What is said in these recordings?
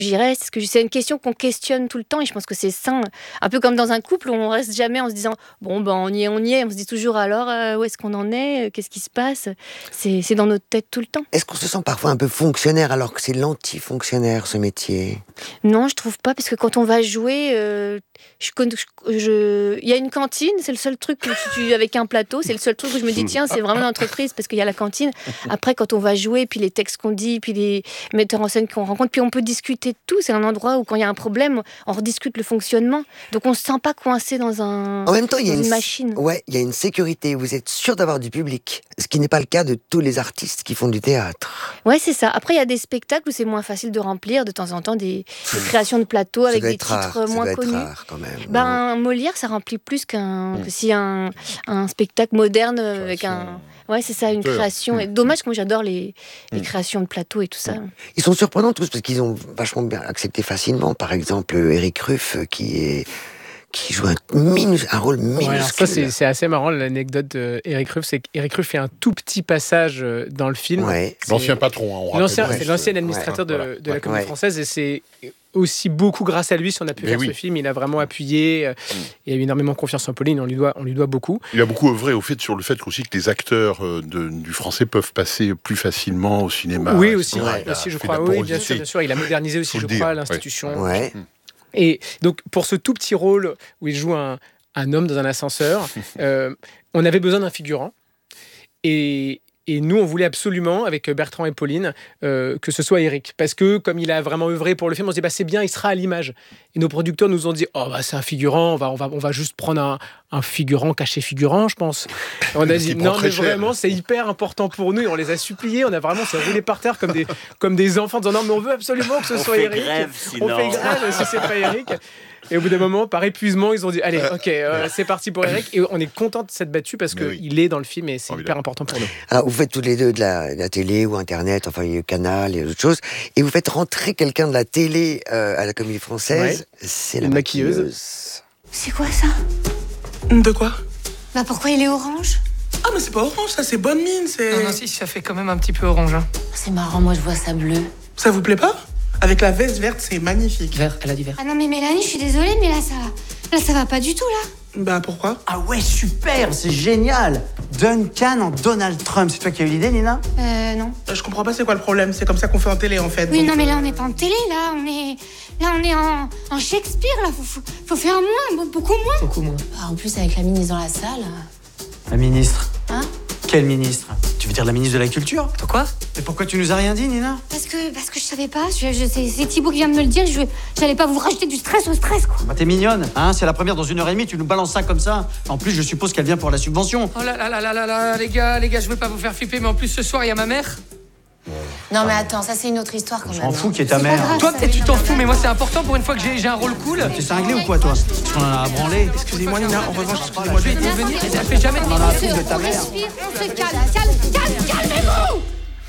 J'irais, c'est une question qu'on questionne tout le temps et je pense que c'est sain. Un peu comme dans un couple où on reste jamais en se disant bon ben on y est. On se dit toujours alors où est-ce qu'on en est, qu'est-ce qui se passe. C'est dans notre tête tout le temps. Est-ce qu'on se sent parfois un peu fonctionnaire alors que c'est l'anti-fonctionnaire ce métier? Non, je trouve pas parce que quand on va jouer, il y a une cantine, c'est le seul truc avec un plateau, c'est le seul truc où je me dis tiens c'est vraiment l'entreprise parce qu'il y a la cantine. Après quand on va jouer, puis les textes qu'on dit, puis les metteurs en scène qu'on rencontre, puis on peut discuter de tout. C'est un endroit où quand il y a un problème, on rediscute le fonctionnement. Donc on se sent pas coincé dans En même temps, il y a une machine. Ouais, il y a une sécurité. Vous êtes sûr d'avoir du public, ce qui n'est pas le cas de tous les artistes qui font du théâtre. Ouais, c'est ça. Après, il y a des spectacles où c'est moins facile de remplir de temps en temps des créations de plateaux avec des titres moins connus. Rare, quand même, Molière, ça remplit plus que si un spectacle moderne avec un. Ouais, c'est ça, une création. Et dommage que moi j'adore les créations de plateaux et tout ça. Ils sont surprenants tous parce qu'ils ont vachement bien accepté facilement. Par exemple, Éric Ruff qui joue un rôle minuscule. Ouais, alors ça, c'est assez marrant, l'anecdote d'Éric Ruff. C'est qu'Éric Ruff fait un tout petit passage dans le film. Ouais. L'ancien patron, on rappelle. C'est l'ancien administrateur de la Comédie Française et c'est aussi beaucoup grâce à lui si on a pu faire ce film. Il a vraiment appuyé. Il a eu énormément confiance en Pauline. On lui doit beaucoup. Il a beaucoup œuvré sur le fait aussi que les acteurs du français peuvent passer plus facilement au cinéma. Oui, aussi, je crois. Oui, bien sûr. Il a modernisé aussi, je crois, l'institution. Ouais. Et donc, pour ce tout petit rôle où il joue un homme dans un ascenseur, on avait besoin d'un figurant. Et nous, on voulait absolument, avec Bertrand et Pauline, que ce soit Éric. Parce que, comme il a vraiment œuvré pour le film, on se dit, c'est bien, il sera à l'image. Et nos producteurs nous ont dit, c'est un figurant, on va juste prendre un figurant caché figurant, je pense. Et on a dit, non, mais vraiment, c'est hyper important pour nous. Et on les a suppliés, on a vraiment s'est roulé par terre comme des enfants, en disant, non, mais on veut absolument que ce soit Éric. On fait grève si c'est pas Éric. Et au bout d'un moment, par épuisement, ils ont dit allez, ok, c'est parti pour Éric. Et on est content de s'être battu parce qu'il est dans le film et c'est hyper important pour nous. Alors, vous faites tous les deux de la télé ou Internet, enfin, il y a le Canal et d'autres choses. Et vous faites rentrer quelqu'un de la télé à la Comédie Française. Ouais. C'est la maquilleuse. C'est quoi ça? De quoi? Pourquoi il est orange? Ah, mais c'est pas orange, ça, c'est bonne mine, c'est... Non, si, ça fait quand même un petit peu orange. Hein. C'est marrant, moi je vois ça bleu. Ça vous plaît pas? Avec la veste verte, c'est magnifique. Vert, elle a dit vert. Ah non, mais Mélanie, je suis désolée, mais là, ça va pas du tout, là. Pourquoi? Ah ouais, super, c'est génial. Duncan en Donald Trump. C'est toi qui as eu l'idée, Nina? Non. Je comprends pas c'est quoi le problème, c'est comme ça qu'on fait en télé, en fait. Oui, donc, non, mais là, on n'est pas en télé, là, on est en Shakespeare, là, faut faire moins, beaucoup moins. Beaucoup moins. En plus, avec la ministre dans la salle... La ministre? Hein? Quelle ministre? Tu veux dire la ministre de la Culture? Pourquoi? Et pourquoi tu nous as rien dit, Nina? Parce que je savais pas, c'est Thibaut qui vient de me le dire, j'allais pas vous rajouter du stress au stress, quoi. T'es mignonne, hein? C'est la première dans 1h30, tu nous balances ça comme ça. En plus, je suppose qu'elle vient pour la subvention. Oh là là là là là, les gars, je veux pas vous faire flipper, mais en plus, ce soir, il y a ma mère. Non, mais attends, ça c'est une autre histoire quand même. On s'en fout qui est ta mère. Grave, Toi, peut-être tu t'en fous, mais moi, c'est important pour une fois que j'ai un rôle cool. T'es cinglé ou quoi, toi? Parce qu'on en a à branler. Excusez-moi, Nina, en revanche, excusez-moi. Je vais venir, ça fait jamais de On en a à foutre de ta On mère. respire, on se calmez-vous.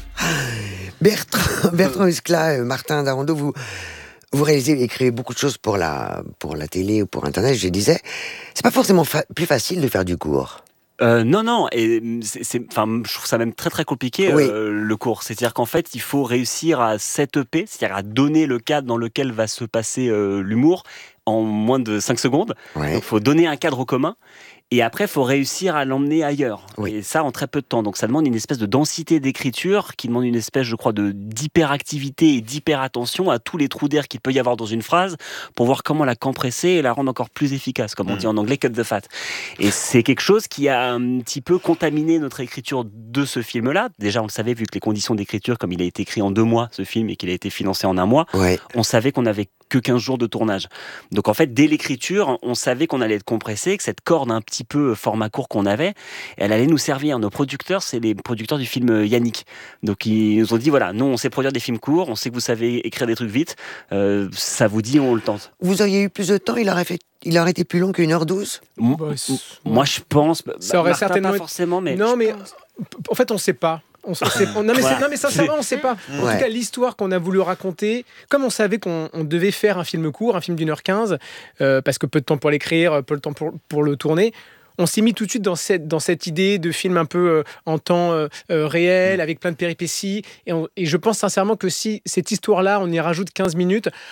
Bertrand Huskla, Martin Darondo, vous réalisez et créez beaucoup de choses pour la télé ou pour Internet, je disais. C'est pas forcément plus facile de faire du court. Non, et je trouve ça même très très compliqué, le cours. C'est-à-dire qu'en fait, il faut réussir à setuper, c'est-à-dire à donner le cadre dans lequel va se passer l'humour en moins de 5 secondes. Ouais. Donc, il faut donner un cadre commun. Et après, il faut réussir à l'emmener ailleurs. Oui. Et ça, en très peu de temps. Donc, ça demande une espèce de densité d'écriture, qui demande une espèce, je crois, d'hyperactivité et d'hyper-attention à tous les trous d'air qu'il peut y avoir dans une phrase, pour voir comment la compresser et la rendre encore plus efficace, comme on dit en anglais, cut the fat. Et c'est quelque chose qui a un petit peu contaminé notre écriture de ce film-là. Déjà, on le savait, vu que les conditions d'écriture, comme il a été écrit en 2 mois, ce film, et qu'il a été financé en 1 mois, on savait qu'on avait que 15 jours de tournage. Donc en fait, dès l'écriture, on savait qu'on allait être compressé, que cette corde un petit peu format court qu'on avait, elle allait nous servir. Nos producteurs, c'est les producteurs du film Yannick. Donc ils nous ont dit, voilà, nous on sait produire des films courts, on sait que vous savez écrire des trucs vite, ça vous dit, on le tente. Vous auriez eu plus de temps, il aurait été plus long qu'1h12? Moi je pense, ça aurait Martin, certainement pas forcément, mais... Non, mais en fait, on sait pas. Non mais sincèrement on sait pas. En tout cas l'histoire qu'on a voulu raconter, comme on savait qu'on devait faire un film court, un film d'1h15, parce que peu de temps pour l'écrire, peu de temps pour le tourner, on s'est mis tout de suite dans cette idée de film un peu en temps réel, avec plein de péripéties. Et je pense sincèrement que si cette histoire-là, on y rajoute 15 minutes,